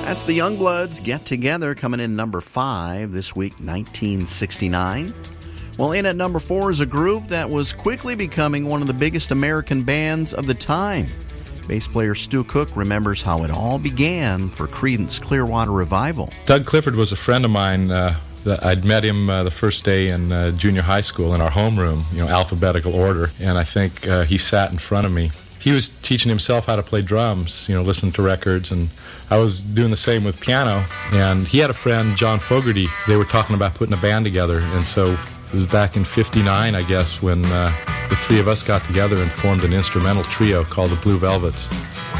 That's the Youngbloods Get Together, coming in number 5 this week, 1969. Well, in at number 4 is a group that was quickly becoming one of the biggest American bands of the time. Bass player Stu Cook remembers how it all began for Creedence Clearwater Revival. Doug Clifford was a friend of mine. I'd met him the first day in junior high school in our homeroom, alphabetical order, and I think he sat in front of me. He was teaching himself how to play drums, listening to records, and I was doing the same with piano. And he had a friend, John Fogerty. They were talking about putting a band together, and so it was back in '59, I guess, when the three of us got together and formed an instrumental trio called the Blue Velvets.